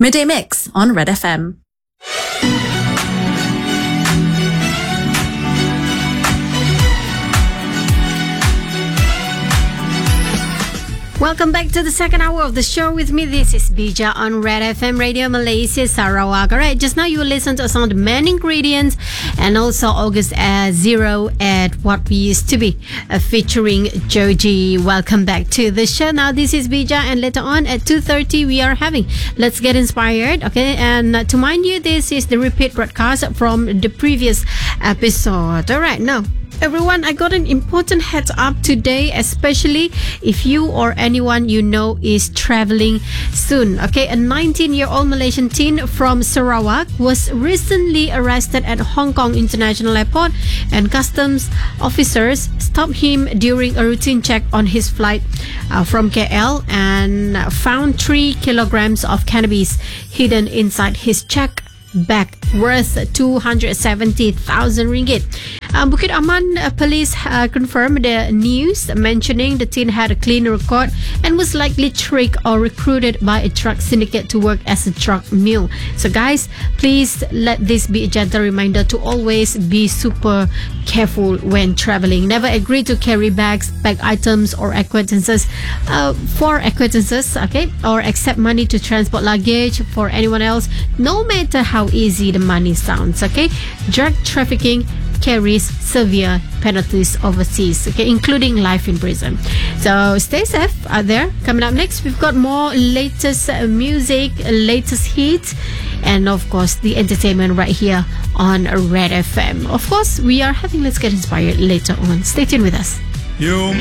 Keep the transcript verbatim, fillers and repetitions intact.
Midday Mix on Red F M. Welcome back to the second hour of the show with me. This is Bija on Red F M Radio Malaysia Sarawak. Alright, just now you listened to a song, The Main Ingredients, and also August uh, Zero at What We Used to Be, uh, featuring Joji. Welcome back to the show. Now this is Bija, and later on at two thirty we are having Let's Get Inspired. Okay, and uh, to mind you, this is the repeat broadcast from the previous episode. Alright, now everyone, I got an important heads up today, especially if you or anyone you know is traveling soon. Okay, a nineteen-year-old Malaysian teen from Sarawak was recently arrested at Hong Kong International Airport, and customs officers stopped him during a routine check on his flight uh, from K L and found three kilograms of cannabis hidden inside his check bag worth two hundred seventy thousand ringgit. Uh, Bukit Aman uh, police uh, confirmed the news, mentioning the teen had a clean record and was likely tricked or recruited by a drug syndicate to work as a drug mule. So guys, please let this be a gentle reminder to always be super careful when traveling. Never agree to carry bags, bag items or acquaintances uh, for acquaintances, okay, or accept money to transport luggage for anyone else, no matter how easy the money sounds. Okay, drug trafficking carries severe penalties overseas, okay, including life in prison. So stay safe out there. Coming up next, we've got more latest uh, music, latest hits, and of course the entertainment right here on Red F M. Of course, we are having Let's Get Inspired later on. Stay tuned with us. You